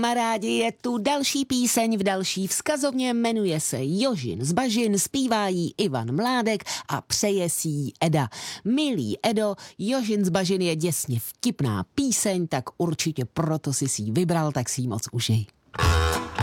kamarádi, je tu další píseň v další vzkazovně, jmenuje se Jožin z Bažin, zpívá jí Ivan Mládek a přeje si ji Eda. Milý Edo, Jožin z Bažin je děsně vtipná píseň, tak určitě proto si ji vybral, tak si ji moc užij.